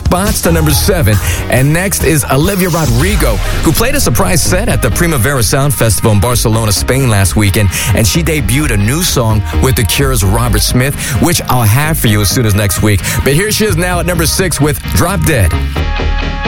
spots to number 7. And next is Olivia Rodrigo, who played a surprise set at the Primavera Sound Festival in Barcelona, Spain last weekend. And she debuted a new song with The Cure's Robert Smith, which I'll have for you as soon as next week. But here she is now at number 6 with Drop Dead.